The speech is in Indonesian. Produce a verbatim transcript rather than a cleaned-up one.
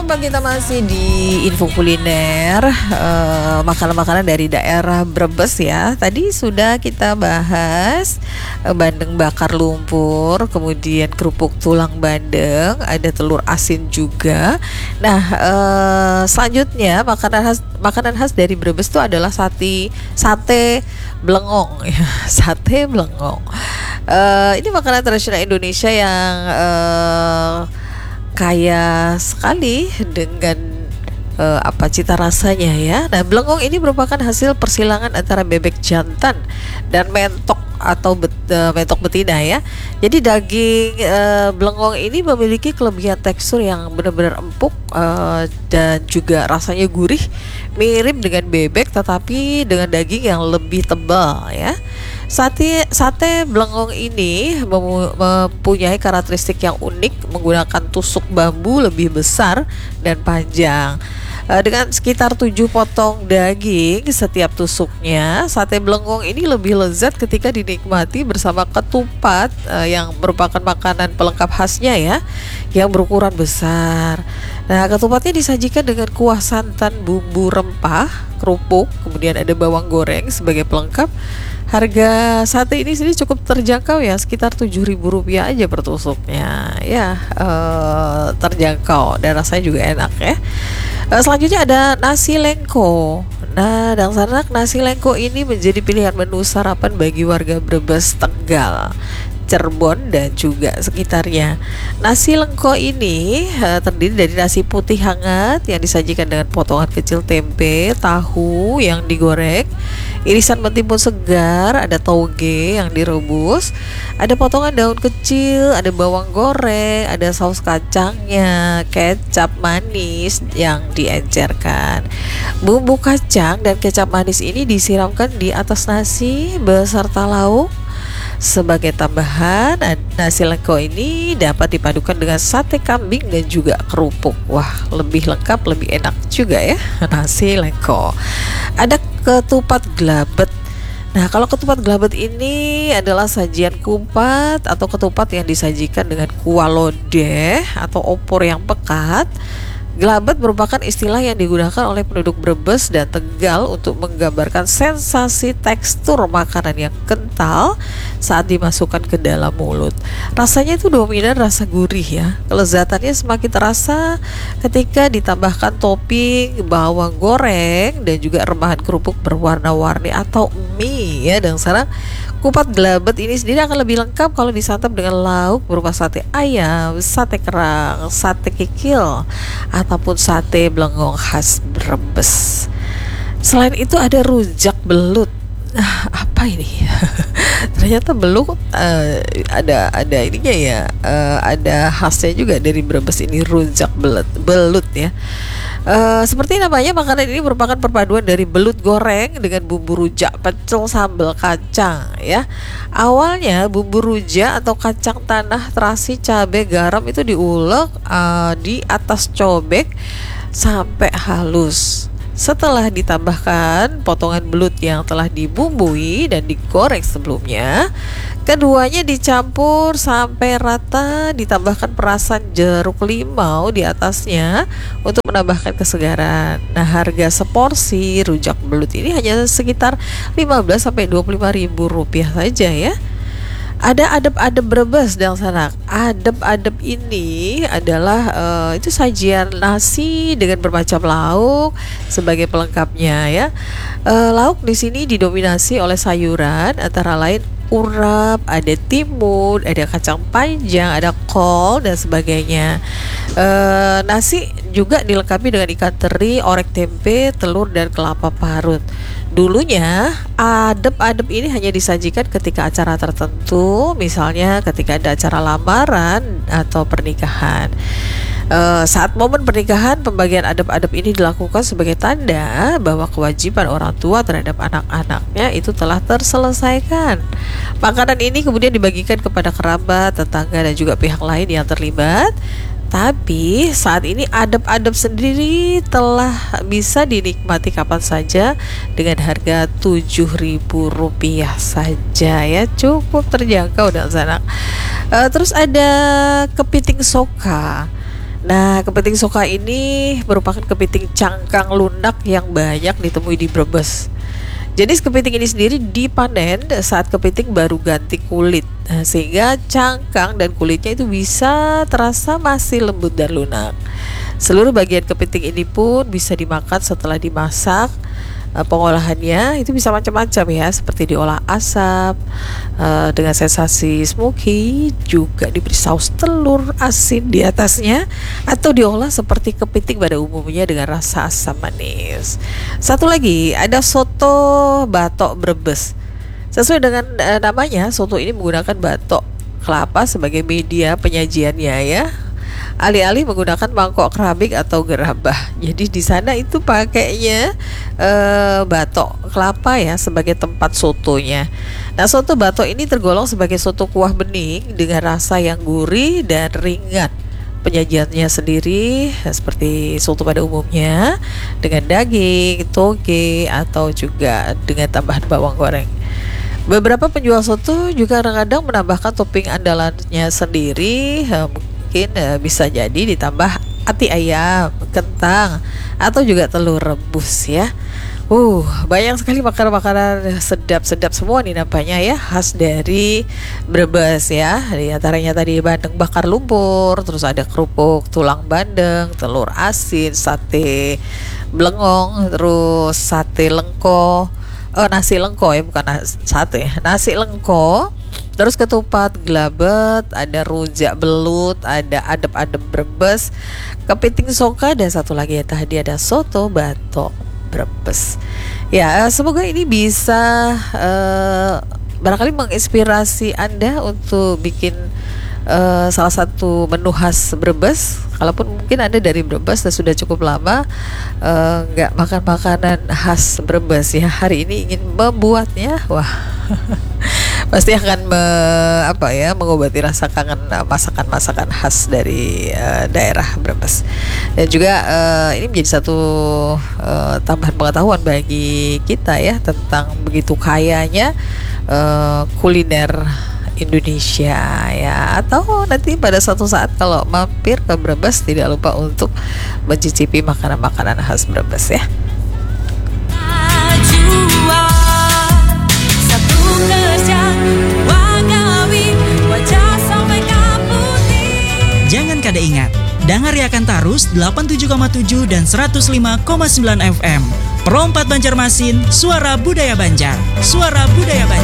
jumpa, kita masih di info kuliner, uh, makanan-makanan dari daerah Brebes ya. Tadi sudah kita bahas uh, bandeng bakar lumpur, kemudian kerupuk tulang bandeng, ada telur asin juga. Nah, uh, selanjutnya makanan khas makanan khas dari Brebes itu adalah sate sate blengong ya, sate blengong. Uh, ini makanan tradisional Indonesia yang uh, kaya sekali dengan uh, apa cita rasanya ya. Nah, blengong ini merupakan hasil persilangan antara bebek jantan dan mentok atau bet, uh, mentok betina ya. Jadi daging uh, blengong ini memiliki kelebihan tekstur yang benar-benar empuk uh, dan juga rasanya gurih, mirip dengan bebek tetapi dengan daging yang lebih tebal ya. Sate sate blengong ini mempunyai karakteristik yang unik, menggunakan tusuk bambu lebih besar dan panjang. Dengan sekitar tujuh potong daging setiap tusuknya, sate blengong ini lebih lezat ketika dinikmati bersama ketupat yang merupakan makanan pelengkap khasnya ya, yang berukuran besar. Nah, ketupatnya disajikan dengan kuah santan, bumbu rempah, kerupuk, kemudian ada bawang goreng sebagai pelengkap. Harga sate ini sendiri cukup terjangkau ya, sekitar tujuh ribu rupiah aja per tusuknya ya, uh, terjangkau dan rasanya juga enak ya. Uh, selanjutnya ada nasi lengko. Nah, dan sanak nasi lengko ini menjadi pilihan menu sarapan bagi warga Brebes, Tegal, Cirebon dan juga sekitarnya. Nasi lengko ini uh, terdiri dari nasi putih hangat yang disajikan dengan potongan kecil tempe, tahu yang digoreng, irisan mentimun segar, ada toge yang direbus, ada potongan daun kecil, ada bawang goreng, ada saus kacangnya, kecap manis yang diencerkan. Bumbu kacang dan kecap manis ini disiramkan di atas nasi beserta lauk. Sebagai tambahan, nasi lengko ini dapat dipadukan dengan sate kambing dan juga kerupuk. Wah, lebih lengkap, lebih enak juga ya nasi lengko. Ada ketupat gelabet. Nah, kalau ketupat gelabet ini adalah sajian kupat atau ketupat yang disajikan dengan kuah lodeh atau opor yang pekat. Gelabet merupakan istilah yang digunakan oleh penduduk Brebes dan Tegal untuk menggambarkan sensasi tekstur makanan yang kental saat dimasukkan ke dalam mulut. Rasanya itu dominan rasa gurih ya. Kelezatannya semakin terasa ketika ditambahkan topping bawang goreng dan juga remahan kerupuk berwarna-warni atau mie ya. Dan sekarang kupat gelabet ini sendiri akan lebih lengkap kalau disantap dengan lauk berupa sate ayam, sate kerang, sate kikil, ataupun sate blengong khas Brebes. Selain itu ada rujak belut. Nah, apa ini? Ternyata belut uh, ada ada ininya ya, uh, ada khasnya juga dari Brebes ini, rujak belut belut ya. Uh, seperti namanya, makanan ini merupakan perpaduan dari belut goreng dengan bumbu rujak, pecel, sambal kacang ya. Awalnya bumbu rujak atau kacang tanah, terasi, cabai, garam itu diulek uh, di atas cobek sampai halus. Setelah ditambahkan potongan belut yang telah dibumbui dan digoreng sebelumnya, keduanya dicampur sampai rata, ditambahkan perasan jeruk limau di atasnya untuk menambahkan kesegaran. Nah, harga seporsi rujak belut ini hanya sekitar lima belas sampai dua puluh lima ribu rupiah saja ya. Ada adep-adep Brebes dan sanak. Adep-adep ini adalah uh, itu sajian nasi dengan bermacam lauk sebagai pelengkapnya ya. Uh, lauk di sini didominasi oleh sayuran antara lain urap, ada timun, ada kacang panjang, ada kol dan sebagainya. Uh, nasi juga dilengkapi dengan ikan teri, orek tempe, telur dan kelapa parut. Dulunya adep-adep ini hanya disajikan ketika acara tertentu, misalnya ketika ada acara lamaran atau pernikahan. Uh, saat momen pernikahan, pembagian adep-adep ini dilakukan sebagai tanda bahwa kewajiban orang tua terhadap anak-anaknya itu telah terselesaikan. Makanan ini kemudian dibagikan kepada kerabat, tetangga dan juga pihak lain yang terlibat. Tapi saat ini adep-adep sendiri telah bisa dinikmati kapan saja dengan harga tujuh ribu rupiah saja ya, cukup terjangkau dan sanak. Uh, terus ada kepiting soka. Nah, kepiting soka ini merupakan kepiting cangkang lunak yang banyak ditemui di Brebes. Jenis kepiting ini sendiri dipanen saat kepiting baru ganti kulit, nah, sehingga cangkang dan kulitnya itu bisa terasa masih lembut dan lunak. Seluruh bagian kepiting ini pun bisa dimakan setelah dimasak. Pengolahannya itu bisa macam-macam ya, seperti diolah asap uh, dengan sensasi smoky, juga diberi saus telur asin di atasnya, atau diolah seperti kepiting pada umumnya dengan rasa asam manis. Satu lagi ada soto batok Brebes. Sesuai dengan uh, namanya, soto ini menggunakan batok kelapa sebagai media penyajiannya ya. Alih-alih menggunakan mangkok keramik atau gerabah. Jadi di sana itu pakainya e, batok kelapa ya sebagai tempat sotonya. Nah, soto batok ini tergolong sebagai soto kuah bening dengan rasa yang gurih dan ringan. Penyajiannya sendiri seperti soto pada umumnya, dengan daging, toge, atau juga dengan tambahan bawang goreng. Beberapa penjual soto juga kadang-kadang menambahkan topping andalannya sendiri. Mungkin uh, bisa jadi ditambah ati ayam, kentang, atau juga telur rebus ya. Uh, banyak sekali makanan-makanan sedap-sedap semua nih nampaknya ya, khas dari Brebes ya. Di antaranya tadi bandeng bakar lumpur, terus ada kerupuk tulang bandeng, telur asin, sate blengong, terus sate lengko, oh nasi lengko ya, bukan nasi, sate, nasi lengko. Terus ketupat gelabet, ada rujak belut, ada adep-adep Brebes, kepiting soka, dan satu lagi ya tadi ada soto batok Brebes. Ya, semoga ini bisa uh, barangkali menginspirasi Anda untuk bikin uh, salah satu menu khas Brebes. Kalaupun mungkin Anda dari Brebes dan sudah cukup lama uh, nggak makan makanan khas Brebes ya, hari ini ingin membuatnya, wah pasti akan me, apa ya mengobati rasa kangen masakan-masakan khas dari uh, daerah Brebes. Dan juga uh, ini menjadi satu uh, tambahan pengetahuan bagi kita ya tentang begitu kayanya uh, kuliner Indonesia ya. Atau nanti pada suatu saat kalau mampir ke Brebes, tidak lupa untuk mencicipi makanan-makanan khas Brebes ya. Jangan kada ingat, Dangariakan Tarus delapan puluh tujuh koma tujuh dan seratus lima koma sembilan F M. Perompat Banjarmasin, suara budaya Banjar, suara budaya Banjar.